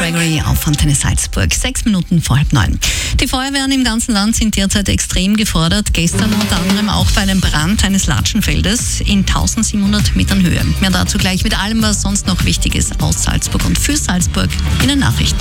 Gregory auf Antenne Salzburg. 6 Minuten vor 8:30. Die Feuerwehren im ganzen Land sind derzeit extrem gefordert. Gestern unter anderem auch bei einem Brand eines Latschenfeldes in 1700 Metern Höhe. Mehr dazu gleich mit allem, was sonst noch wichtig ist aus Salzburg und für Salzburg in den Nachrichten.